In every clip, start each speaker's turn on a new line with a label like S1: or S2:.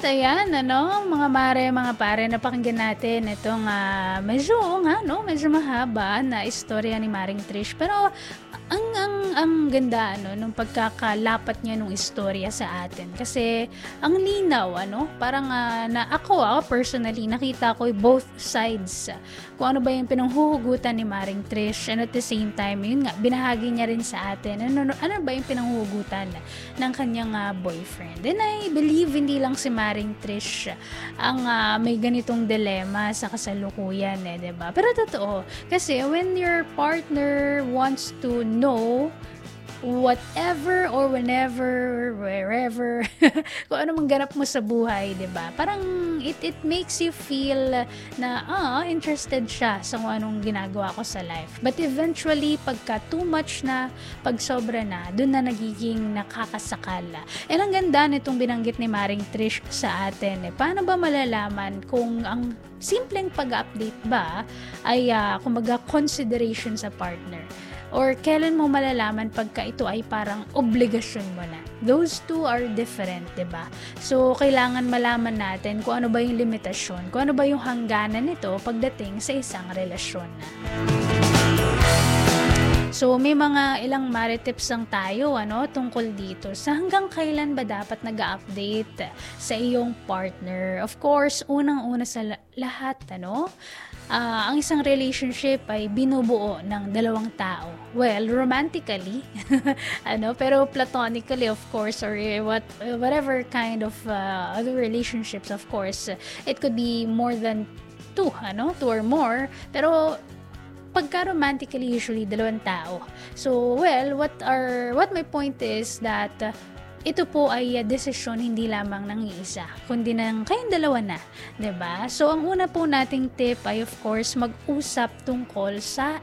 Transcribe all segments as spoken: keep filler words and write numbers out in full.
S1: ayan ano, mga mare, mga pare, napakinggan natin itong, ah, medyo oo nga 'no, medyo mahaba na istorya ni Maring Trish. Pero ang ang ang ganda ano nung pagkakalapat niya nung istorya sa atin. Kasi ang linaw ano, parang, ah, na ako, ah, personally nakita ko both sides. ah, Kung ano ba yung pinanghuhugutan ni Maring Trish, and at the same time, yun nga, binahagi niya rin sa atin ano, ano ba yung pinanghuhugutan ng kanyang ah, boyfriend. And I believe hindi lang si Maring Trish ang ah, may ganitong dilema sa kasalukuyan eh, 'di ba? Pero totoo, kasi when your partner wants to know whatever or whenever, wherever, kung ano mang ganap mo sa buhay, 'di ba? Parang it it makes you feel na ah interested siya sa kung anong ginagawa ko sa life. But eventually, pagka too much na, pag sobra na, doon na nagiging nakakasakala. And ang ganda nitong binanggit ni Maring Trish sa atin, eh, paano ba malalaman kung ang simpleng pag-update ba ay uh, kumbaga consideration sa partner? Or kailan mo malalaman pagka ito ay parang obligasyon mo na? Those two are different, 'di ba? So, kailangan malaman natin kung ano ba yung limitasyon, kung ano ba yung hangganan nito pagdating sa isang relasyon na. So, may mga ilang mare tips lang tayo ano, tungkol dito sa hanggang kailan ba dapat nag-update sa iyong partner. Of course, unang-una sa lahat, ano, uh, ang isang relationship ay binubuo ng dalawang tao. Well, romantically, ano, pero platonically, of course, or what, whatever kind of uh, other relationships, of course, it could be more than two, ano, two or more, pero pagka romantically, usually dalawang tao. So, well, what are what my point is that uh, ito po ay uh, desisyon hindi lamang ng iisa, kundi ng kayong dalawa na, 'di ba? So, ang una po nating tip ay of course mag-usap tungkol sa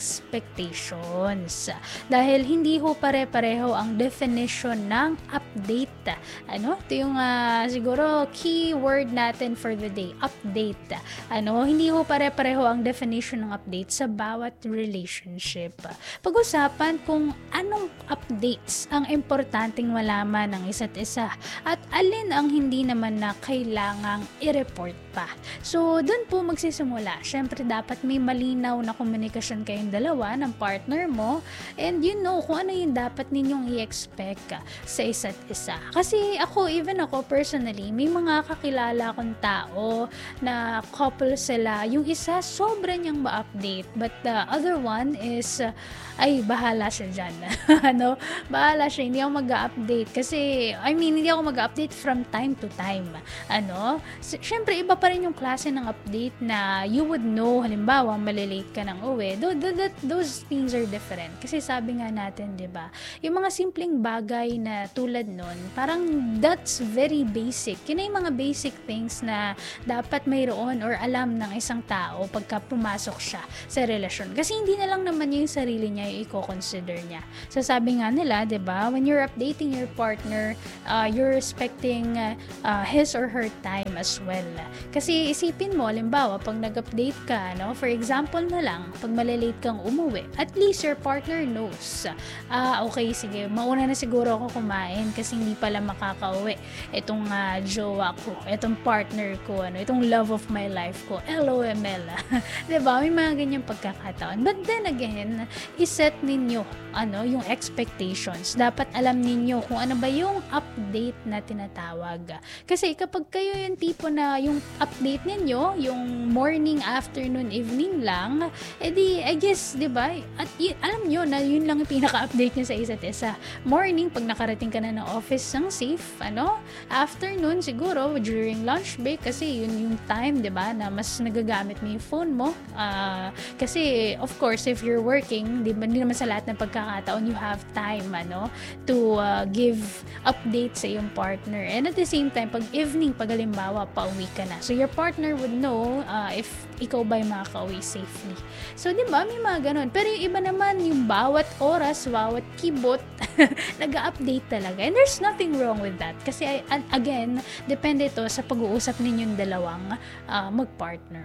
S1: expectations. Dahil hindi ho pare-pareho ang definition ng update. Ano? Ito yung uh, siguro key word natin for the day, update. Ano? Hindi ho pare-pareho ang definition ng update sa bawat relationship. Pag-usapan kung anong updates ang importanteng malaman ng isa't isa at alin ang hindi naman na kailangang i-report pa. So, dun po magsisimula. Syempre, dapat may malinaw na komunikasyon kayong dalawa ng partner mo and you know kung ano yung dapat ninyong i-expect sa isa't isa. Kasi ako, even ako personally, may mga kakilala akong tao na couple sila. Yung isa, sobra niyang ma-update but the other one is, uh, ay, bahala siya dyan. ano? Bahala siya. Hindi ako mag-update kasi, I mean, hindi ako mag-update from time to time. Ano? Siyempre, iba pa rin yung klase ng update na you would know, halimbawa, malilate ka ng uwi. Th- th- that, those things are different. Kasi sabi nga natin, di ba, yung mga simpleng bagay na tulad nun, parang that's very basic. Yun ay mga basic things na dapat mayroon or alam ng isang tao pagka pumasok siya sa relasyon. Kasi hindi na lang naman yung sarili niya yung i-consider niya. So, sabi nga nila, di ba, when you're updating your partner, uh, you're respecting uh, uh, his or her time as well. Kasi isipin mo, halimbawa, pag nag-update ka, no, for example na lang, pag malilate kang umuwi, at least your partner knows. Ah, okay, sige, mauna na siguro ako kumain kasi hindi pala makakauwi. Itong uh, jowa ko, itong partner ko, ano, itong love of my life ko, L O M L. Diba? May mga ganyang pagkakataon. But then again, iset ninyo, ano, yung expectations. Dapat alam ninyo kung ano ba yung update na tinatawag. Kasi kapag kayo yung tipo na yung update ninyo, yung morning, afternoon, evening lang, edi, I guess, di ba? At y- alam nyo na yun lang yung pinaka-update nyo sa isa't isa. Morning, pag nakarating ka na ng office ng safe, ano? Afternoon, siguro, during lunch break, kasi yun yung time, di ba, na mas nagagamit mo yung phone mo. Uh, kasi, of course, if you're working, di ba, hindi naman sa lahat ng pagkakataon, you have time, ano, to uh, give updates sa iyong partner. And at the same time, pag evening, pag halimbawa, pauwi ka na. So, your partner would know uh, if ikaw ba'y makaka-uwi safely. So, di ba, may mga ganun. Pero yung iba naman, yung bawat oras, bawat kibot, nag-update talaga. And there's nothing wrong with that. Kasi, again, depende ito sa pag-uusap ninyong dalawang uh, mag-partner.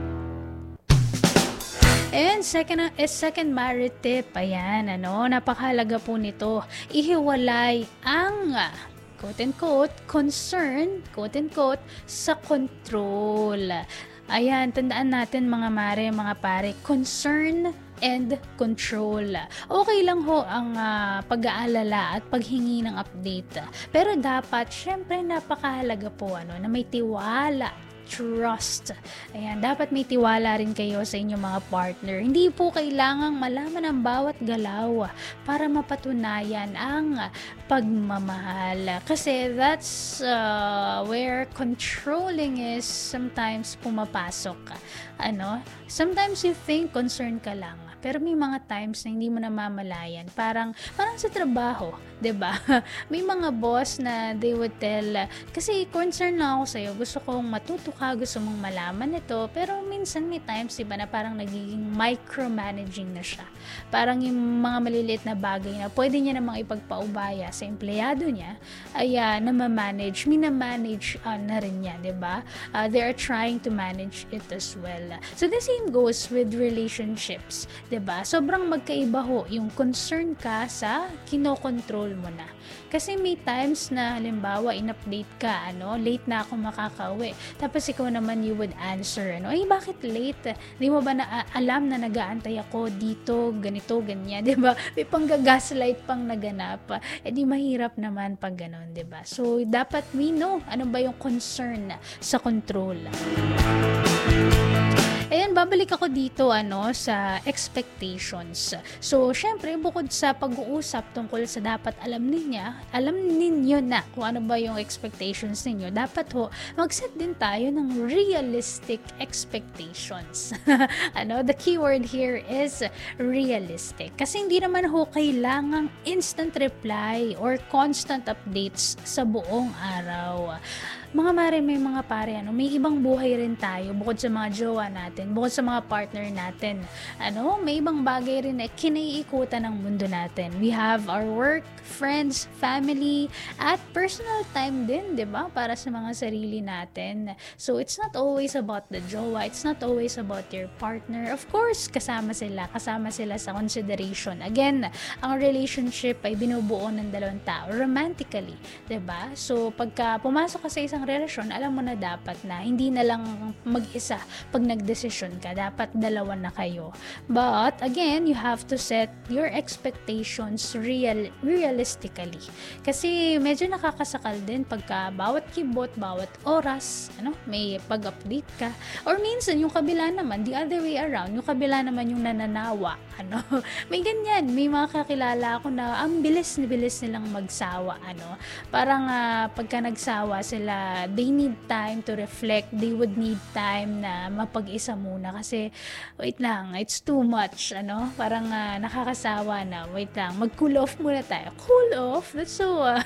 S1: And second, is second married tip, ayan, ano, napakahalaga po nito. Ihiwalay ang quote-unquote, concern, quote-unquote, sa control. Ayan, tandaan natin mga mare, mga pare, concern and control. Okay lang ho ang uh, pag-aalala at paghingi ng update. Pero dapat, syempre napakahalaga po ano, na may tiwala, trust. Ayan, dapat may tiwala rin kayo sa inyong mga partner. Hindi po kailangang malaman ang bawat galaw para mapatunayan ang pagmamahal. Kasi that's uh, where controlling is sometimes pumapasok. Ano? Sometimes you think concerned ka lang. Pero may mga times na hindi mo namamalayan. Parang, parang sa trabaho, 'di ba? May mga boss na they would tell, kasi concern lang ako sa'yo, gusto kong matuto ka, gusto mong malaman ito. Pero minsan may times, diba, na parang nagiging micromanaging na siya. Parang yung mga maliliit na bagay na pwede niya namang ipagpaubaya sa empleyado niya, ay uh, namamanage, minamanage uh, na rin niya, diba? Uh, they are trying to manage it as well. So the same goes with relationships. Diba? Sobrang magkaiba ho yung concern ka sa kinokontrol mo na. Kasi may times na halimbawa in-update ka, ano, late na ako makakauwi. Tapos ikaw naman you would answer, ano, ay bakit late? Di mo ba na alam na nag-aantay ako dito, ganito, ganyan, diba? May pang-gaslight pang naganap. Eh di mahirap naman pag ganon, diba? So dapat we know ano ba yung concern sa control. Ayan, babalik ako dito ano sa expectations. So, syempre, bukod sa pag-uusap tungkol sa dapat alam niya, alam ninyo na kung ano ba yung expectations ninyo, dapat ho, mag-set din tayo ng realistic expectations. Ano, the keyword here is realistic. Kasi hindi naman ho kailangang instant reply or constant updates sa buong araw. Mga mare, may mga pare, ano, may ibang buhay rin tayo bukod sa mga jowa natin, bukod sa mga partner natin. Ano, may ibang bagay rin na kinaiikutan ng mundo natin. We have our work, friends, family, at personal time din, di ba? Para sa mga sarili natin. So, it's not always about the jowa. It's not always about your partner. Of course, kasama sila. Kasama sila sa consideration. Again, ang relationship ay binubuo ng dalawang tao romantically, di ba? So, pagka pumasok ka sa isang relasyon, alam mo na dapat na hindi na lang mag-isa pag nagdesisyon ka, dapat dalawa na kayo. But again, you have to set your expectations real realistically. Kasi medyo nakakasakal din pagka bawat kibot, bawat oras, ano, may pag-update ka. Or minsan yung kabila naman, the other way around, yung kabila naman yung nananawa, ano. May ganyan, may mga kakilala ako na ang bilis ni bilis nilang magsawa, ano. Parang uh, pagka nagsawa sila, they need time to reflect. They would need time na mapag-isa muna kasi wait lang, it's too much, ano, parang uh, nakakasawa na. Wait lang, mag-cool off muna tayo. Cool off? That's so uh,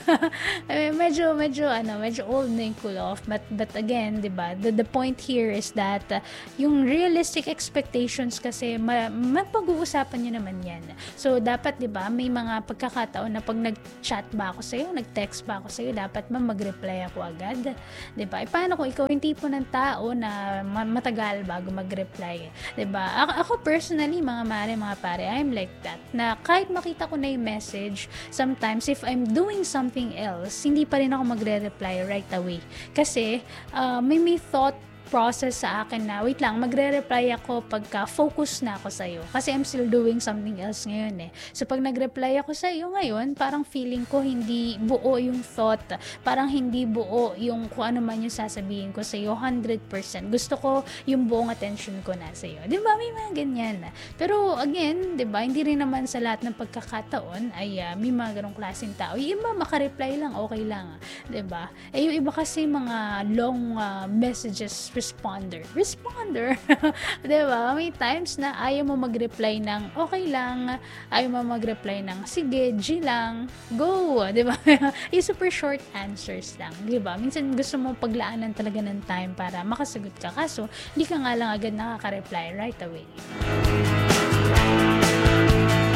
S1: medyo medyo ano, medyo old na yung cool off, but but again, 'di ba? The the point here is that uh, yung realistic expectations kasi ma- mapag-uusapan niyo naman 'yan. So dapat, 'di ba, may mga pagkakataon na pag nag-chat ba ako sa iyo, nag-text ba ako sa iyo, dapat ma mag-reply ako agad. Diba? E paano kung ikaw yung tipo ng tao na matagal bago mag-reply? Diba? A- ako personally, mga mare, mga pare, I'm like that. Na kahit makita ko na yung message, sometimes if I'm doing something else, hindi pa rin ako magre-reply right away. Kasi uh, may may thought process sa akin na, wait lang, magre-reply ako pagka focus na ako sa'yo. Kasi I'm still doing something else ngayon eh. So, pag nag-reply ako sa'yo ngayon, parang feeling ko hindi buo yung thought. Parang hindi buo yung kung ano man yung sasabihin ko sa'yo, one hundred percent. Gusto ko yung buong attention ko na sa'yo. Di ba? May mga ganyan. Pero, again, di ba, hindi rin naman sa lahat ng pagkakataon ay uh, may mga ganong klaseng tao. Yung iba, makareply lang, okay lang. Di ba? Eh, yung iba kasi mga long uh, messages, responder. Responder. Diba? May times na ayaw mo mag-reply ng okay lang, ayaw mo mag-reply ng sige, G lang, go. Diba? Yung super short answers lang. Diba? Minsan gusto mo paglaanan talaga ng time para makasagot ka. Kaso, hindi ka nga lang agad nakaka-reply right away.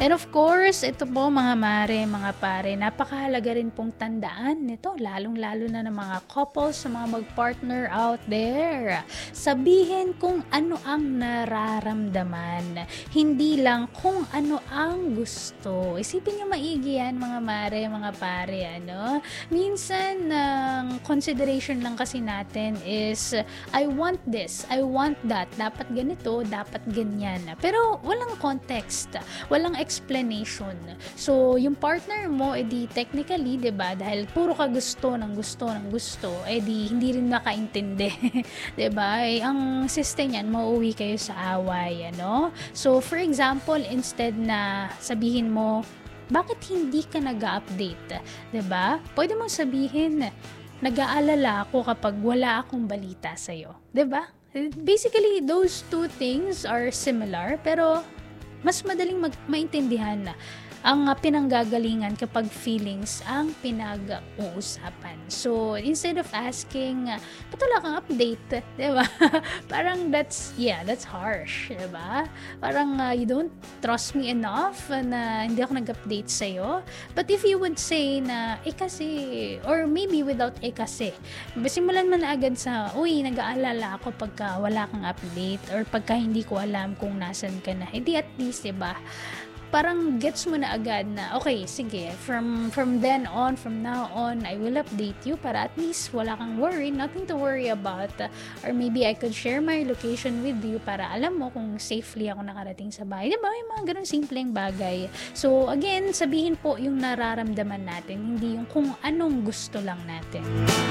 S1: And of course, ito po mga mare, mga pare, napakahalaga rin pong tandaan nito, lalong-lalo na ng mga couples, sa mga mag-partner out there. Sabihin kung ano ang nararamdaman, hindi lang kung ano ang gusto. Isipin nyo maigi yan mga mare, mga pare, ano? Minsan, ang uh, consideration lang kasi natin is, I want this, I want that, dapat ganito, dapat ganyan. Pero walang context, walang explanation. So, yung partner mo, edi technically, 'di ba, dahil puro ka gusto ng gusto ng gusto, edi hindi rin makaintindi. 'Di ba? Eh, ang system niyan, mauuwi kayo sa away, ano? So, for example, instead na sabihin mo, bakit hindi ka nag-update? 'Di ba? Pwede mong sabihin, nag-aalala ako kapag wala akong balita sa'yo. 'Di ba? Basically, those two things are similar, pero mas madaling mag- maintindihan na ang uh, pinanggagalingan kapag feelings ang pinag-uusapan. So, instead of asking, uh, ba't wala kang update? Diba? Parang that's, yeah, that's harsh. Diba? Parang uh, you don't trust me enough na hindi ako nag-update sa'yo. But if you would say na, eh kasi, or maybe without eh kasi, simulan mo na agad sa, uy, nag-aalala ako pagka wala kang update or pagka hindi ko alam kung nasan ka na. Hindi at least, diba? Parang gets mo na agad na, okay, sige, from from then on, from now on, I will update you para at least wala kang worry, nothing to worry about. Or maybe I could share my location with you para alam mo kung safely ako nakarating sa bahay. Diba? May mga ganun simpleng bagay. So, again, sabihin po yung nararamdaman natin, hindi yung kung anong gusto lang natin.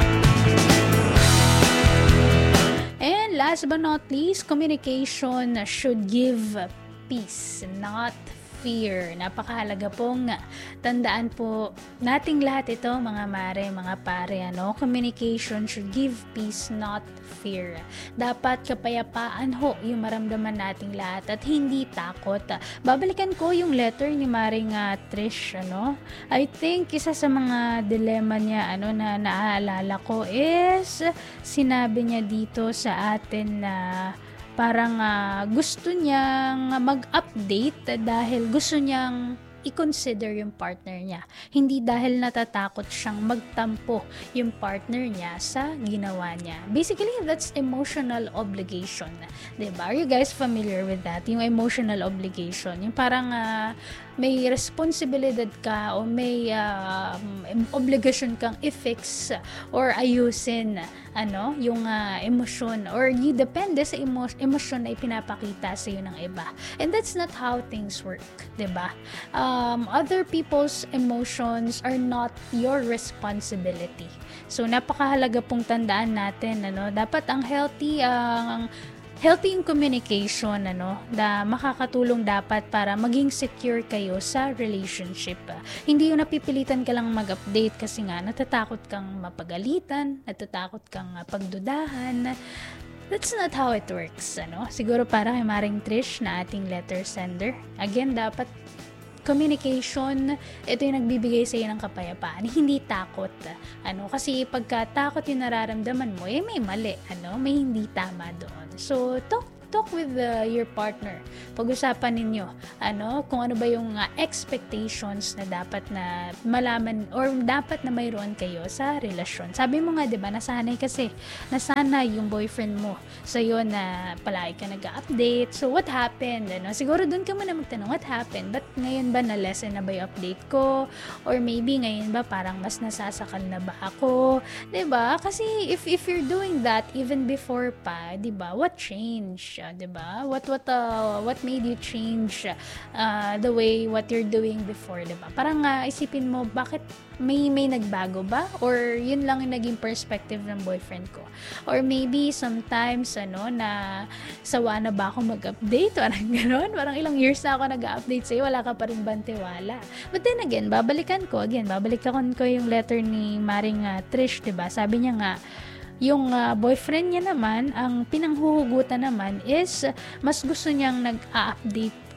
S1: And last but not least, communication should give peace, not fear. Napakahalaga pong tandaan po nating lahat ito, mga mare, mga pare, ano? Communication should give peace, not fear. Dapat kapayapaan ho yung maramdaman nating lahat at hindi takot. Babalikan ko yung letter ni Maring uh, Trish, ano? I think isa sa mga dilemma niya, ano, na naaalala ko is sinabi niya dito sa atin na parang uh, gusto niyang mag-update dahil gusto niyang i-consider yung partner niya. Hindi dahil natatakot siyang magtampo yung partner niya sa ginawa niya. Basically, that's emotional obligation. Diba? Are you guys familiar with that? Yung emotional obligation. Yung parang uh, may responsibilidad ka o may uh, obligasyon kang i-fix or ayusin ano, yung uh, emosyon or you depende sa emo- emosyon na ipinapakita sa iyo ng iba. And that's not how things work. Diba? Uh, Um, other people's emotions are not your responsibility. So, napakahalaga pong tandaan natin, ano, dapat ang healthy, ang healthy yung communication, ano, na makakatulong dapat para maging secure kayo sa relationship. Hindi yung napipilitan ka lang mag-update kasi nga natatakot kang mapagalitan, natatakot kang pagdudahan. That's not how it works, ano. Siguro para kay Maring Trish na ating letter sender. Again, dapat communication, ito yung nagbibigay sa iyo ng kapayapaan, hindi takot. Ano, kasi pagka takot yung nararamdaman mo, eh may mali, ano, may hindi tama doon. So, talk talk with uh, your partner. Pag-usapan ninyo, ano, kung ano ba yung uh, expectations na dapat na malaman or dapat na mayroon kayo sa relasyon. Sabi mo nga, 'di ba, nasanay kasi, nasanay yung boyfriend mo sa iyo na palagi ka nag-update. So, what happened? Ano? Siguro doon ka muna magtanong, what happened? But ngayon ba na-lessen na ba yung update ko? Or maybe ngayon ba parang mas nasasakal na ba ako? 'Di ba? Kasi if if you're doing that even before pa, 'di ba? What changed? Uh, 'di ba? What what uh, what made you change uh, the way what you're doing before, 'di ba? Parang uh, isipin mo, bakit may may nagbago ba? Or yun lang yung naging perspective ng boyfriend ko? Or maybe sometimes ano na sawa na ba ako mag-update? Parang gano'n. Parang ilang years na ako nag-update sa'yo, wala ka pa rin bantiwala. But then again, babalikan ko, again, babalikan ko yung letter ni Maring uh, Trish, 'di ba? Sabi niya nga, yung uh, boyfriend niya naman, ang pinanghuhugutan naman is uh, mas gusto niyang nag-update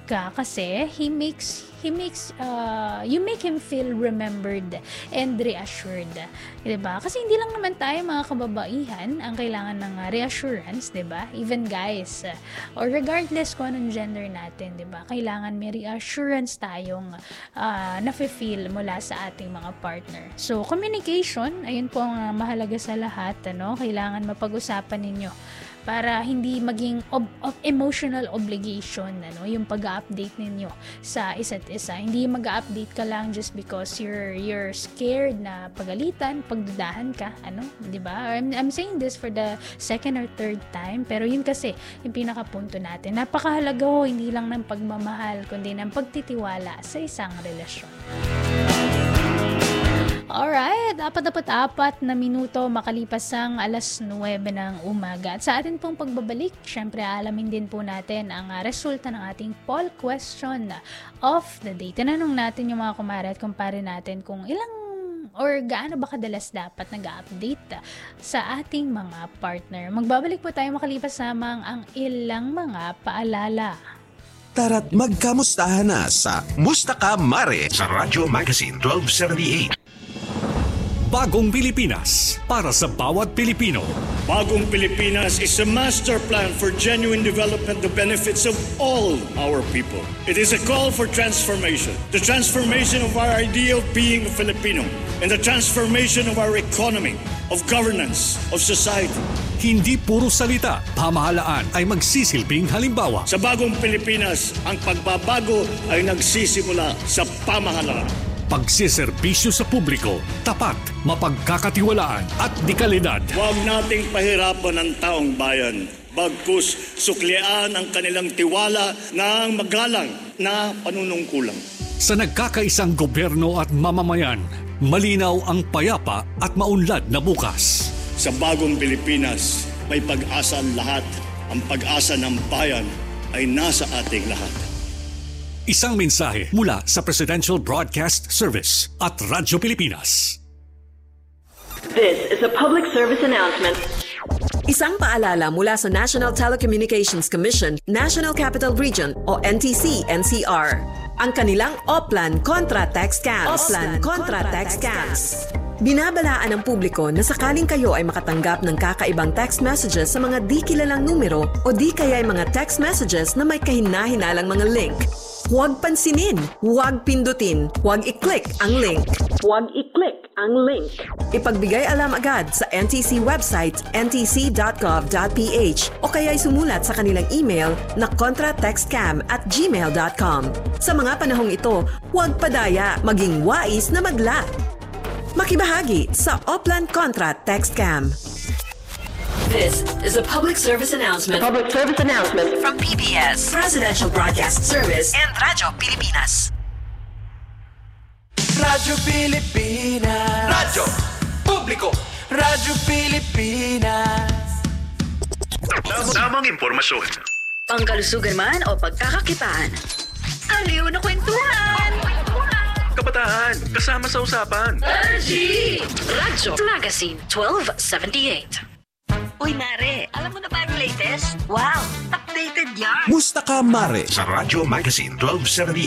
S1: ka kasi he makes he makes uh, you make him feel remembered and reassured, 'di ba? Kasi hindi lang naman tayo mga kababaihan ang kailangan ng uh, reassurance, 'di ba? Even guys, uh, or regardless kung anong gender natin, 'di ba? Kailangan may reassurance tayong uh, nafe-feel mula sa ating mga partner. So, communication, ayun po ang uh, mahalaga sa lahat, ano? Kailangan mapag-usapan ninyo para hindi maging ob- ob- emotional obligation, ano, yung pag-update ninyo sa isa't isa. Hindi mag-update ka lang just because you're you're scared na pagalitan, pagdudahan ka, ano, 'di ba? I'm, I'm saying this for the second or third time, pero yun kasi yung pinakapunto natin. Napakahalaga ho, hindi lang ng pagmamahal, kundi ng pagtitiwala sa isang relasyon. Alright, apat-apat na minuto makalipas ang alas nuwebe ng umaga. At sa atin pong pagbabalik, syempre alamin din po natin ang uh, resulta ng ating poll question of the day. Tinanong natin yung mga kumare at kumpare natin kung ilang or gaano ba kadalas dapat nag-update sa ating mga partner. Magbabalik po tayo makalipas lamang ang ilang mga paalala.
S2: Tara't magkamustahan na sa Musta Ka Mare sa Radyo Magazine twelve seventy-eight.
S3: Bagong Pilipinas para sa bawat Pilipino.
S4: Bagong Pilipinas is a master plan for genuine development, the benefits of all our people. It is a call for transformation. The transformation of our idea of being a Filipino and the transformation of our economy, of governance, of society.
S3: Hindi puro salita, pamahalaan ay magsisilbing halimbawa.
S4: Sa Bagong Pilipinas, ang pagbabago ay nagsisimula sa pamahalaan.
S3: Pagsiservisyo sa publiko, tapat, mapagkakatiwalaan at dekalidad.
S4: Huwag nating pahirapan ang taong bayan. Bagkus suklian ang kanilang tiwala ng magalang na panunungkulan.
S3: Sa nagkakaisang gobyerno at mamamayan, malinaw ang payapa at maunlad na bukas.
S4: Sa Bagong Pilipinas, may pag-asa ang lahat. Ang pag-asa ng bayan ay nasa ating lahat.
S3: Isang mensahe mula sa Presidential Broadcast Service at Radyo Pilipinas.
S5: This is a public service announcement.
S6: Isang paalala mula sa National Telecommunications Commission, National Capital Region o N T C N C R. Ang kanilang Oplan Contra Text Scams. Oplan Contra Text Scams. Binabalaan ng publiko na sakaling kayo ay makatanggap ng kakaibang text messages sa mga di kilalang numero o di kaya ay mga text messages na may kahina-hinalang mga link. Huwag pansinin, huwag pindutin, huwag i-click ang link.
S5: Huwag i-click ang link.
S6: Ipagbigay alam agad sa N T C website n t c dot gov dot p h o kaya'y sumulat sa kanilang email na contratextcam at gmail dot com. Sa mga panahong ito, huwag padaya, maging wais na magla. Makibahagi sa Oplan Contra Text Scam.
S5: This is a public service announcement. Public service announcement
S6: From P B S, Presidential Broadcast Service, and Radyo Pilipinas.
S7: Radyo Pilipinas.
S2: Radyo Publiko.
S7: Radyo Pilipinas.
S2: Tamang impormasyon.
S5: Pangkalusugan man o pagkakakitaan. Aliw na kwentuhan!
S2: Kabataan, kasama sa usapan.
S5: R G! Radyo Magazine twelve seventy-eight. Uy, Mare, alam mo na ba yung latest? Wow, updated yan!
S2: Musta Ka Mare sa Radyo Magazine twelve seventy-eight.